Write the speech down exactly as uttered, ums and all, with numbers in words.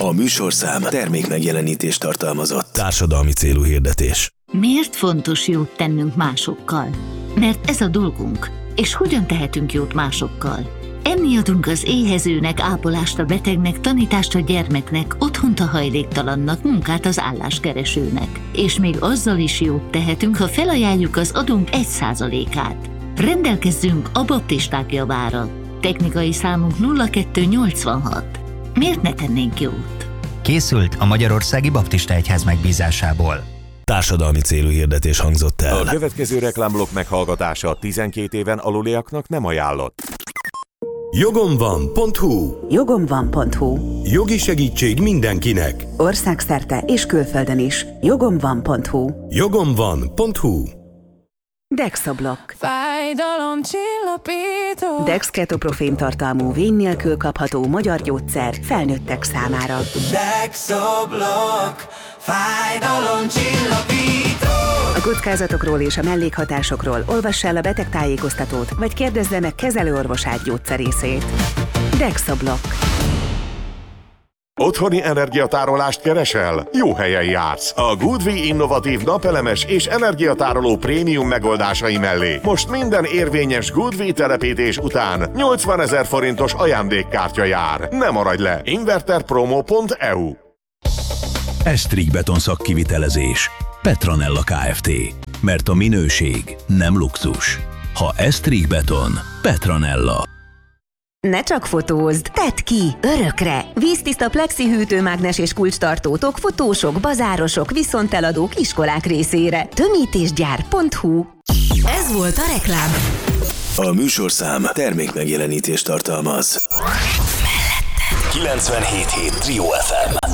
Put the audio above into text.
A műsorszám termék megjelenítést tartalmazott. Társadalmi célú hirdetés. Miért fontos jót tennünk másokkal? Mert ez a dolgunk. És hogyan tehetünk jót másokkal? Enni adunk az éhezőnek, ápolást a betegnek, tanítást a gyermeknek, otthont a hajléktalannak, munkát az álláskeresőnek. És még azzal is jót tehetünk, ha felajánljuk az adunk egy százalékát. Rendelkezzünk a baptisták javára. Technikai számunk nulla kettő nyolcvanhat. Miért ne tennénk jót? Készült a Magyarországi Baptista Egyház megbízásából. Társadalmi célú hirdetés hangzott el. A következő reklámblokk meghallgatása tizenkét éven aluliaknak nem ajánlott. Jogomvan.hu Jogomvan.hu Jogi segítség mindenkinek. Országszerte és külföldön is. Jogomvan.hu Jogomvan.hu Dexablok. Fájdalomcsillapító. Dexketoprofén tartalmú, vény nélkül kapható magyar gyógyszer felnőttek számára. Dexablok. Fájdalomcsillapító. A kockázatokról és a mellékhatásokról olvass el a betegtájékoztatót, vagy kérdezze meg kezelőorvosát, gyógyszerészét. Dexablok. Otthoni energiatárolást keresel? Jó helyen jársz! A Goodwe innovatív napelemes és energiatároló prémium megoldásai mellé most minden érvényes Goodwe telepítés után nyolcvanezer forintos ajándékkártya jár. Ne maradj le! inverterpromo pont e u Esztrig Beton szakkivitelezés. Petronella Kft. Mert a minőség nem luxus. Ha Esztrig Beton, Petronella. Ne csak fotózd, tedd ki, örökre! Víztiszta plexi hűtőmágnes és kulcstartótok fotósok, bazárosok, viszonteladók, iskolák részére. tömítésgyár pont hu. Ez volt a reklám. A műsorszám termék megjelenítést tartalmaz. Melletted. kilencvenhét hét Trio ef em